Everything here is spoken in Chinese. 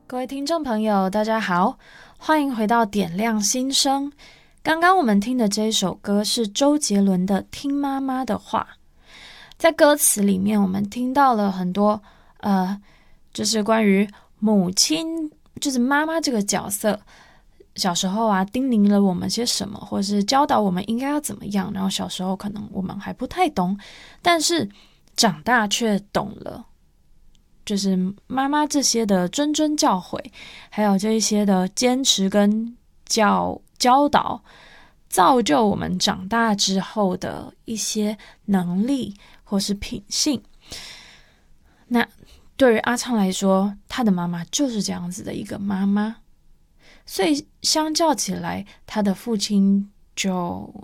各位听众朋友，大家好，欢迎回到点亮心声。刚刚我们听的这一首歌是周杰伦的《听妈妈的话》。在歌词里面，我们听到了很多就是关于母亲，就是妈妈这个角色，小时候啊叮咛了我们些什么，或是教导我们应该要怎么样。然后小时候可能我们还不太懂，但是长大却懂了。就是妈妈这些的谆谆教诲，还有这一些的坚持跟教导，造就我们长大之后的一些能力或是品性。那对于阿昌来说，他的妈妈就是这样子的一个妈妈，所以相较起来，他的父亲就